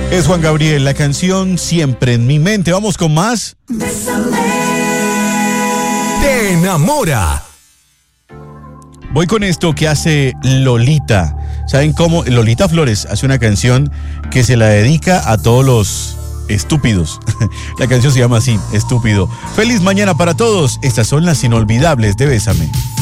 Es Juan Gabriel, la canción Siempre en mi mente. Vamos con más. Te enamora. Voy con esto que hace Lolita. ¿Saben cómo? Lolita Flores hace una canción que se la dedica a todos los estúpidos. La canción se llama así, Estúpido. Feliz mañana para todos. Estas son las inolvidables de Bésame.